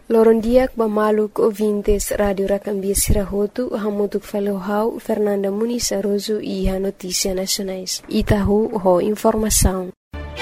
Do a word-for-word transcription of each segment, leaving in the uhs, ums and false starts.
Lorondiak Bamaluk ouvintes Radio Racambia Sirahotu, Hamutuk Falohau, Fernanda Muniz Aroso e a Notícia Nacionais. Itahu ho informação.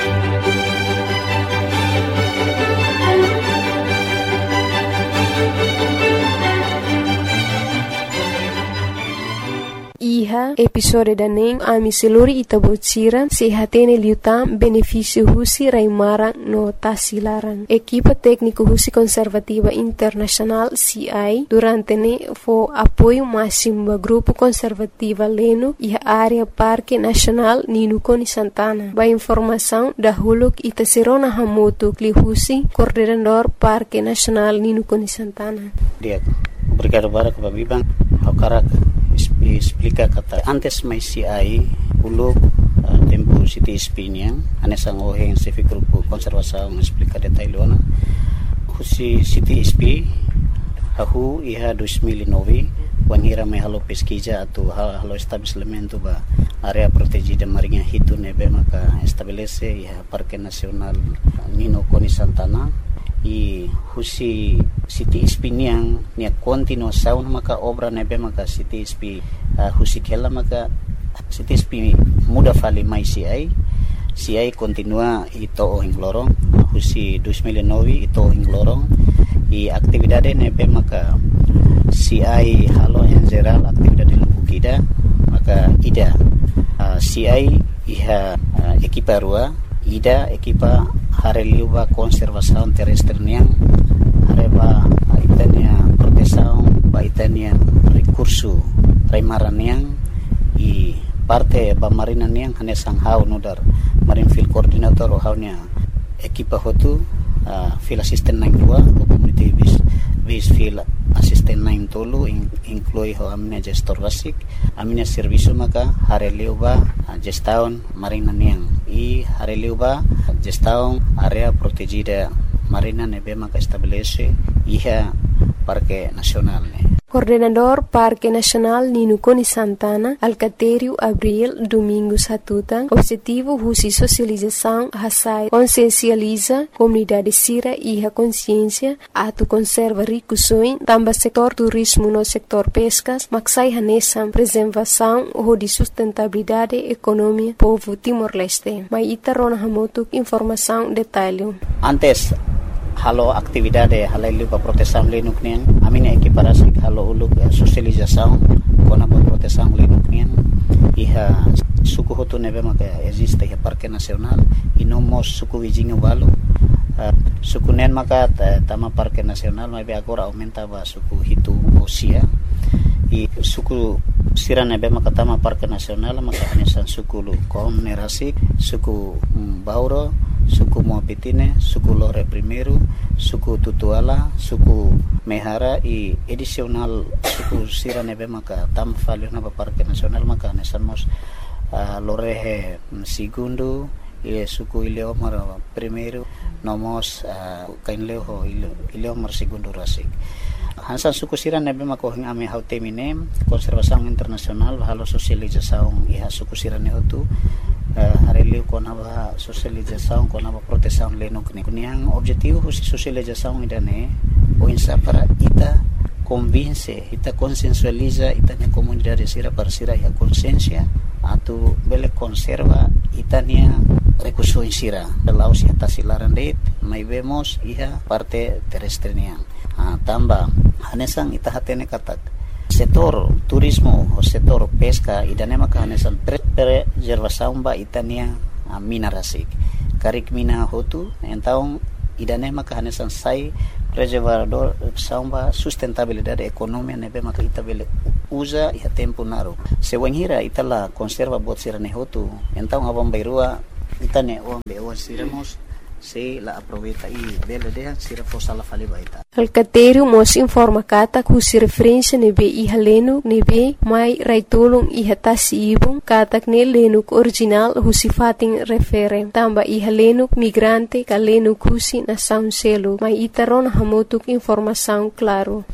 Iha episode daneng ami seluri itabocira sehatene liutam benefício husi raimarang no tasilarang. Equipa técnico husi conservativa internacional C I durante ne fo apoio máximo do grupo conservativa leno e a área Parque Nacional Ninukoni Santana. Ba informação da huluk itaserona hamoto kli husi coordenador Parque Nacional Ninukoni Santana. Dia, obrigado para que babibang hakarak explica kata antes mai C I uluk uh, tempo city spiniang anesang oheng civic grupo konservasaung explica detailona husi city sp ahu iha dois mil e nove wanhira mai halo pesquisa atau halo estabelecimento ba area protegida marinha hitu nebe maka estabelece iha Parque Nacional Ninukoni Santana i husi city spiniang nia continuação maka obra nebe maka city sp uh, husi kela maka city sp muda fali mai C I C I continua ito ohing lorong husi dois mil e nove ito ohing lorong i aktividade nebe maka C I halo en geral aktividade lukida maka ida uh, C I iha uh, ekipa rua ida ekipa hareliuba konservasaun terrestre niang hareba itania protesaun ba itania recurso raimaran niang i parte ba marina niang hanesang hau nudar marine field coordinator o haunya ekipa hotu uh, field assistant nine dua community base base field assistant nine tolu in, inclui ho amina gestor basic amina servicio maka hareliuba uh, gestaun marina niang i hareliuba gestaun area protegida marina nebe maka estabelece iha Parque Nacional ne. Coordenador Parque Nacional Ninukoni Santana, Alcatério Abril Domingos Hatutan, objetivo husi socialização hasai consciencializa comunidade sira e a consciência atu conserva ricusoin tamba setor turismo no setor pescas maksai hanesam preservação ou de sustentabilidade economia povo Timor-Leste. Mai itarona hamotuk informação detalhe. Antes halo aktividade halai lupa proteção lenuk nian amina equiparasi halo uluk uh, socialização kona ba proteção lenuk nian iha suku hotu nebe maka existe iha Parque Nacional inomos suku wijinga balu uh, suku nen maka tama Parque Nacional mai be agora aumenta ba suku hitu osia i suku sira nebe maka tama Parque Nacional maka hanesan suku lu kom nerasik suku um, bauro suku Moapitine, suku Lore Primeiro, suku Tutuala, suku Mehara i edisional suku sira nebe maka tam falio na Parque Nacional maka nesamos uh, Lorehe Segundo i suku Ileomar Primeiro nomos uh, kainleo Ileomar Segundo rasik hansan suku sira nebe maka hing ame hautemine konservasaung internasional halo sosializasaung iha suku sira ne hotu Uh, hareliu kona ba socialização kona ba proteção lenuk ne kuniang objetivo husi socialização idane o insa para ita convince ita consensualiza ita ne comunidade sira para sira ya consciência atu bele conserva itania recurso insira belau si tasilaran det mai vemos iha parte terrestre niang uh, tamba hanesang ita hatene katak setor turismo o setor pesca idane maka hanesan preservação ba itania uh, mina rasik karik mina hotu então idane maka hanesan sai preservador samba sustentabilidade economia nebe maka itabele usa e tempo naro se wenhira itala conserva bot sirane hotu então abang bairua itane o be o siramos se la aproveita e bela de sira fosa la fali baita Alcatério mos informa kata ku si referência nebe iha lenuk nebe mai raitulung iha tasi ibung katak ne lenuk original husi fating refere tamba iha lenuk migrante ka lenuk husi na sound selo mai itaron hamotuk informação claro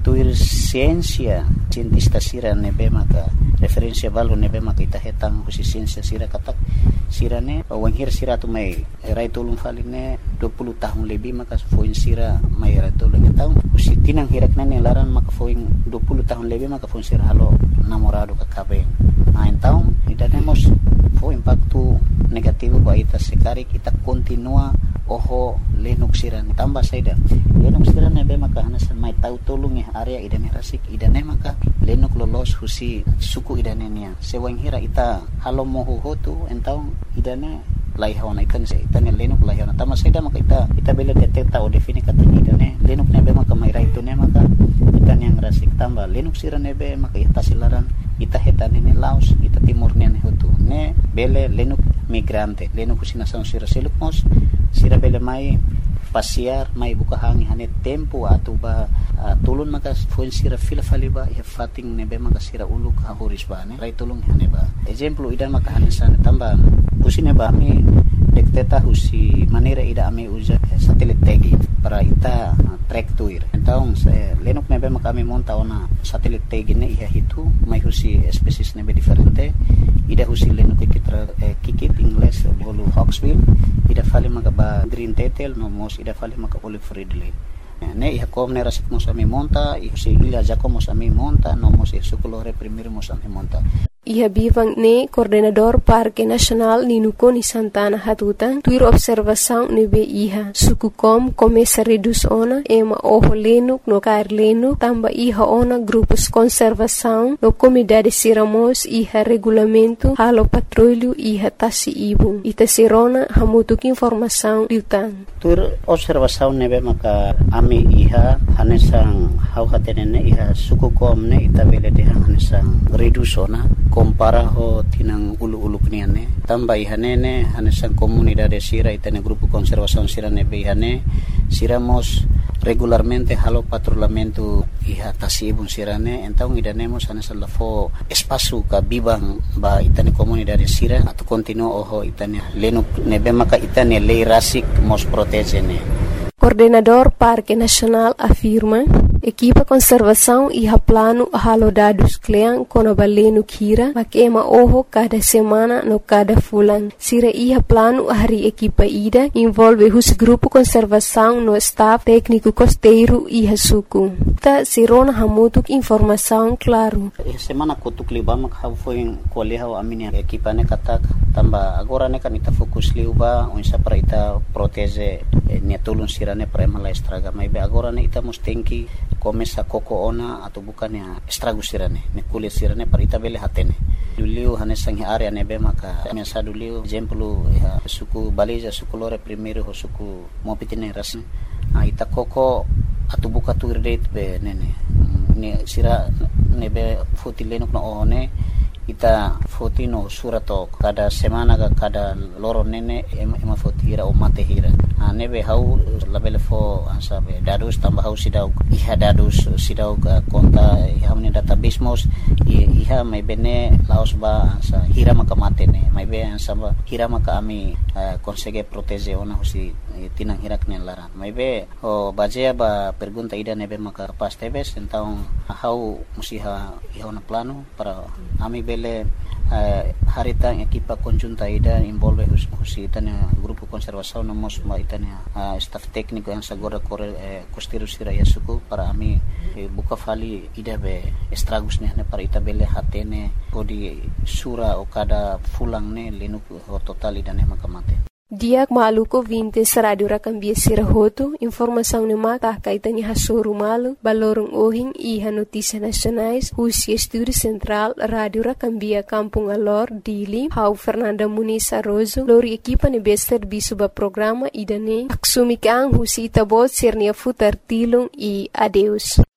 tuir siensia cientista sira nebe maka referensia balu nebe maka ita hetang husi siensia sira katak sira ne wanghir sira tu mai rai tulung faline dua puluh tahun lebih maka foin sira mai rai tulung tahun husi tinang hirak nane laran maka foin dua puluh tahun lebih maka foin sira halo namorado ka kabe nah tahun ida nemos fo impacto negativo ba ita sekari kita continua oho lenuk sira tambah saida lenuk sira nebe maka hanasan mai tau tulung ya area idane rasik idane maka lenuk lolos husi suku idane nia sewang hira ita halo mohu hotu entau idane laihona ikan se itane lenuk laihona tama saida maka ita ita bela detekta o defini kata idane lenuk nebe maka mai raitu ne maka itane yang rasik tambah lenuk sira nebe maka ita silaran ita hetane ne laos ita timur ne hotu ne bele lenuk migrante lenuk husina sang sira seluk mos sira bele mai pasiar mai buka hangi hane tempo atau ba uh, tulun maka fuen sira fila faliba ya fating nebe maka sira uluk hahuris ba ne rai tulung hane ba example ida maka hane sana tambah usine ba mi dekteta husi manera ida ame uja satelit tegi para ita uh, track tuir então se lenuk nebe maka mi monta ona satelit tegi ne iha hitu mai husi species nebe diferente ida husi lenuk kikitra eh, kikit ingles bolu hawksbill ida fali maka ba green tetel no mos ida fali maka olive ridley ne iha kom ne rasik mos ami monta iha si ila jako mos ami monta no mos iha sukulore primir mos ami monta Iha bivang ne coordenador Parque Nacional Ninukoni Santana Hatutan tuir observação nebe iha suku kom começa reduz ona ema oho lenuk no kair lenuk tamba iha ona grupos conservação no comunidade siramos iha regulamento halo patrulho iha tasi ibu ita sirona hamutuk informação liutan tuir observação nebe maka ami iha hanesang hau hatenene iha suku kom ne ita bele de hanesang reduz ona compara ho tinang ulu-ulu kniane tambah ihanene hanesan comunidade sira itane grupo conservação sira nebe ihane siramos regularmente halo patrulhamento iha tasibun sirane então idanemos hanesan lafo espaço ka bibang ba itane comunidade sira atau continua oho itane lenuk nebe maka itane lei rasik mos protegene. Coordenador Parque Nacional afirma equipa conservação e plano halo dados klean kono balenu kira makema oho cada semana no cada fulan sira iha plano hari equipa ida envolve hus grupo conservação no staff técnico costeiro iha suku ta sirona hamutuk informação claro semana kutuk liba mak ha foi koleha amini equipa ne katak tamba agora ne kan ita fokus liuba unsa para ita protege ne tulun sirane para mala estraga mai be agora ne ita mustenki começa koko ona atau bukan ya estrago sirane ne kulit sirane para ita bele hatene duliu hanesang area nebe maka mesa duliu exemplo ya suku baliza suku lore primeiro ho suku mopitine ras a ita koko atau buka tu date be nene ne sira nebe fotilenok no one ita fotino surato kada semana ka kada loro nene ema, ema fotira o mate hira a nebe hau labele fo ansabe dadus tambah hau sidau iha dadus sidau ka konta iha meni database mos iha mai bene laos ba ansa hira maka mate ne mai be ansaba hira maka ami uh, konsege protege ona husi tinang hirak ne lara mai be o bajea ba pergunta ida nebe maka pas tebes então hau musiha iha ona plano para ami be Uh, haritang equipa conjunta ida envolve husi itania grupo conservação nomos ma itania uh, staff técnico yang sagora kore eh, costeiro sira ya suku para ami eh, buka fali ida be estragos ne para ita bele hatene podi sura o kada fulang ne lenuk ho total ida ne makamate Diak maluko vintes radio rakambia sirahoto informação ne mata kaitani hasoru malu balorong ohing iha notícia nacionais husi estúdio central radio rakambia Kampung Alor Dili hau Fernanda Muniz Arrozo lori equipa ne bester bisuba programa idane aksumikang husi itabot sirnia futar tilung i adeus